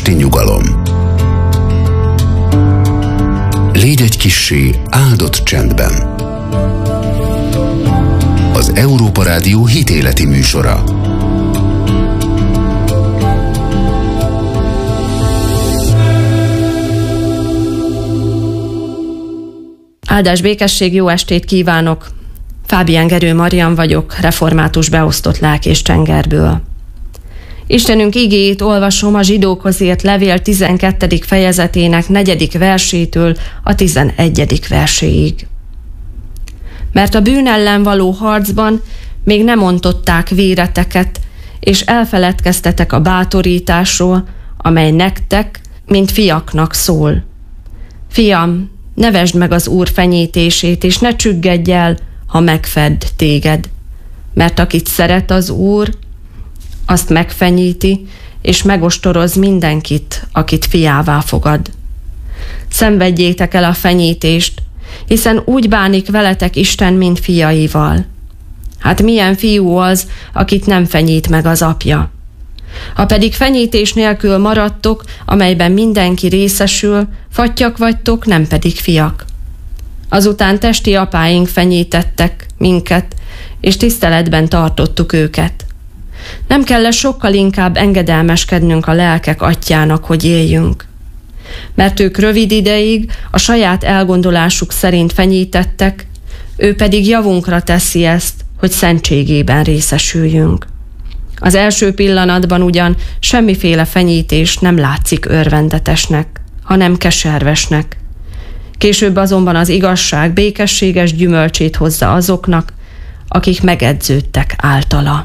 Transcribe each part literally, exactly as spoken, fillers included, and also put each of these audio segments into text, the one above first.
esti nyugalom. Légy egy kissé áldott csendben. Az Európa Rádió hitéleti műsora. Áldás, békesség, jó estét kívánok! Fábián Gerő Marian vagyok, református beosztott lelkész Csengerből. Istenünk igéjét olvasom a Zsidókhoz írt levél tizenkettedik fejezetének negyedik versétől a tizenegyedik verséig. Mert a bűn ellen való harcban még nem ontották véreteket, és elfeledkeztetek a bátorításról, amely nektek, mint fiaknak szól. Fiam, ne vesd meg az Úr fenyítését, és ne csüggedj el, ha megfedd téged. Mert akit szeret az Úr, azt megfenyíti, és megostoroz mindenkit, akit fiává fogad. Szenvedjétek el a fenyítést, hiszen úgy bánik veletek Isten, mint fiaival. Hát milyen fiú az, akit nem fenyít meg az apja? Ha pedig fenyítés nélkül maradtok, amelyben mindenki részesül, fattyak vagytok, nem pedig fiak. Azután testi apáink fenyítettek minket, és tiszteletben tartottuk őket. Nem kell-e sokkal inkább engedelmeskednünk a lelkek atyjának, hogy éljünk? Mert ők rövid ideig a saját elgondolásuk szerint fenyítettek, ő pedig javunkra teszi ezt, hogy szentségében részesüljünk. Az első pillanatban ugyan semmiféle fenyítés nem látszik örvendetesnek, hanem keservesnek. Később azonban az igazság békességes gyümölcsét hozza azoknak, akik megedződtek általa.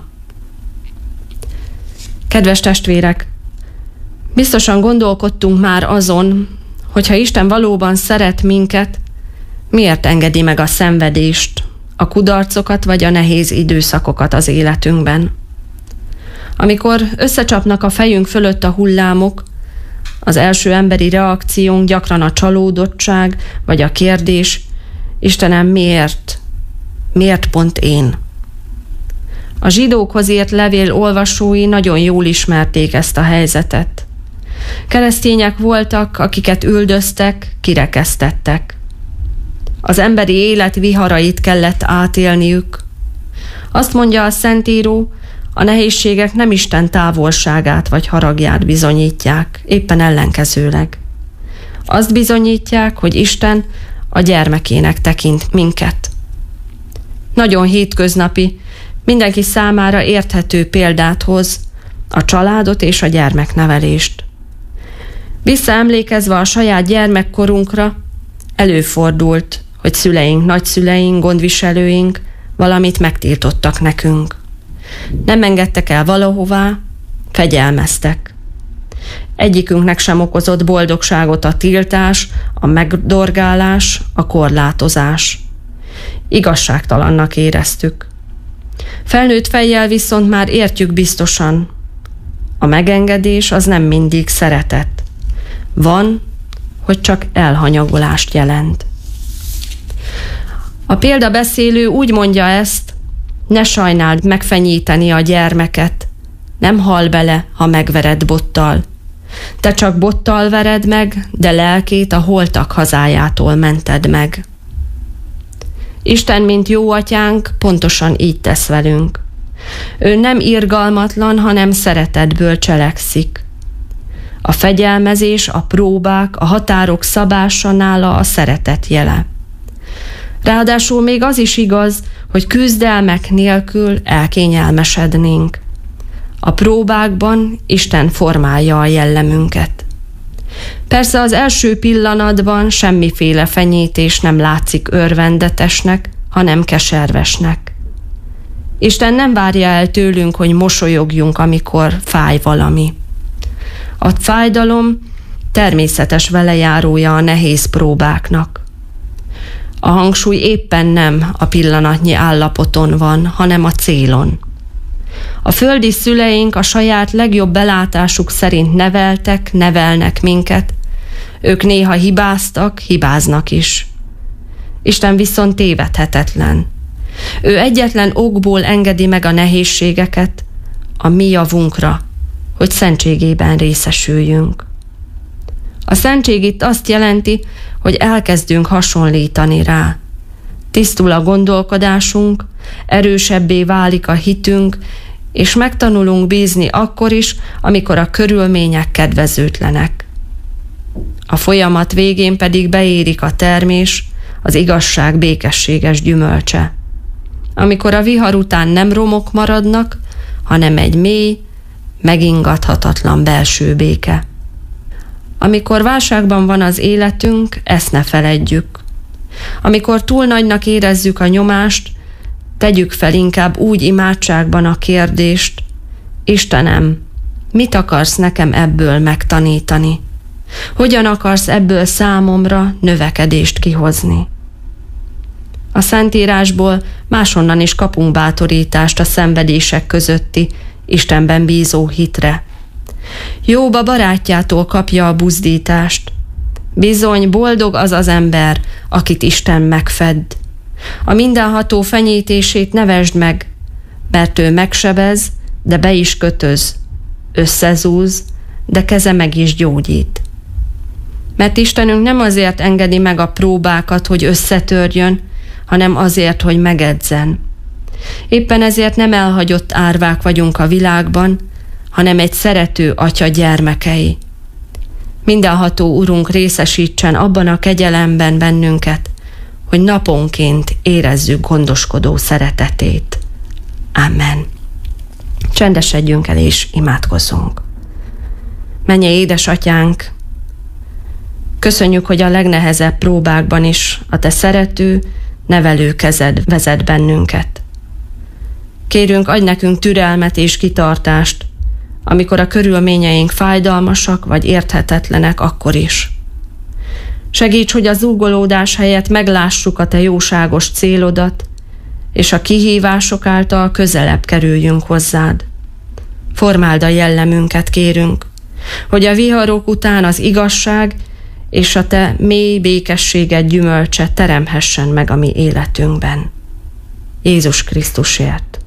Kedves testvérek, biztosan gondolkodtunk már azon, hogyha Isten valóban szeret minket, miért engedi meg a szenvedést, a kudarcokat vagy a nehéz időszakokat az életünkben. Amikor összecsapnak a fejünk fölött a hullámok, az első emberi reakciónk gyakran a csalódottság vagy a kérdés: Istenem, miért? Miért pont én? A Zsidókhoz írt levél olvasói nagyon jól ismerték ezt a helyzetet. Keresztények voltak, akiket üldöztek, kirekesztettek. Az emberi élet viharait kellett átélniük. Azt mondja a Szentíró, a nehézségek nem Isten távolságát vagy haragját bizonyítják, éppen ellenkezőleg. Azt bizonyítják, hogy Isten a gyermekének tekint minket. Nagyon hétköznapi, mindenki számára érthető példát hoz, a családot és a gyermeknevelést. Visszaemlékezve a saját gyermekkorunkra, előfordult, hogy szüleink, nagyszüleink, gondviselőink valamit megtiltottak nekünk. Nem engedtek el valahová, fegyelmeztek. Egyikünknek sem okozott boldogságot a tiltás, a megdorgálás, a korlátozás. Igazságtalannak éreztük. Felnőtt fejjel viszont már értjük biztosan, a megengedés az nem mindig szeretet. Van, hogy csak elhanyagolást jelent. A példabeszélő úgy mondja ezt: ne sajnáld megfenyíteni a gyermeket, nem hal bele, ha megvered bottal. Te csak bottal vered meg, de lelkét a holtak hazájától mented meg. Isten, mint jó atyánk, pontosan így tesz velünk. Ő nem irgalmatlan, hanem szeretetből cselekszik. A fegyelmezés, a próbák, a határok szabása nála a szeretet jele. Ráadásul még az is igaz, hogy küzdelmek nélkül elkényelmesednénk. A próbákban Isten formálja a jellemünket. Persze az első pillanatban semmiféle fenyítés nem látszik örvendetesnek, hanem keservesnek. Isten nem várja el tőlünk, hogy mosolyogjunk, amikor fáj valami. A fájdalom természetes velejárója a nehéz próbáknak. A hangsúly éppen nem a pillanatnyi állapoton van, hanem a célon. A földi szüleink a saját legjobb belátásuk szerint neveltek, nevelnek minket. Ők néha hibáztak, hibáznak is. Isten viszont tévedhetetlen. Ő egyetlen okból engedi meg a nehézségeket, a mi javunkra, hogy szentségében részesüljünk. A szentség itt azt jelenti, hogy elkezdünk hasonlítani rá. Tisztul a gondolkodásunk, erősebbé válik a hitünk, és megtanulunk bízni akkor is, amikor a körülmények kedvezőtlenek. A folyamat végén pedig beérik a termés, az igazság békességes gyümölcse. Amikor a vihar után nem romok maradnak, hanem egy mély, megingathatatlan belső béke. Amikor válságban van az életünk, ezt ne feledjük. Amikor túl nagynak érezzük a nyomást, tegyük fel inkább úgy imádságban a kérdést: Istenem, mit akarsz nekem ebből megtanítani? Hogyan akarsz ebből számomra növekedést kihozni? A Szentírásból máshonnan is kapunk bátorítást a szenvedések közötti, Istenben bízó hitre. Jobb a barátjától kapja a buzdítást. Bizony, boldog az az ember, akit Isten megfedd. A mindenható fenyítését ne vesd meg, mert ő megsebez, de be is kötöz, összezúz, de keze meg is gyógyít. Mert Istenünk nem azért engedi meg a próbákat, hogy összetörjön, hanem azért, hogy megedzen. Éppen ezért nem elhagyott árvák vagyunk a világban, hanem egy szerető atya gyermekei. Mindenható Urunk részesítsen abban a kegyelemben bennünket, hogy naponként érezzük gondoskodó szeretetét. Amen. Csendesedjünk el és imádkozzunk. Mennyei édesatyánk, köszönjük, hogy a legnehezebb próbákban is a te szerető, nevelő kezed vezet bennünket. Kérünk, adj nekünk türelmet és kitartást, amikor a körülményeink fájdalmasak vagy érthetetlenek, akkor is. Segíts, hogy a zúgolódás helyett meglássuk a te jóságos célodat, és a kihívások által közelebb kerüljünk hozzád. Formáld a jellemünket, kérünk, hogy a viharok után az igazság és a te mély békességed gyümölcse teremhessen meg a mi életünkben. Jézus Krisztusért.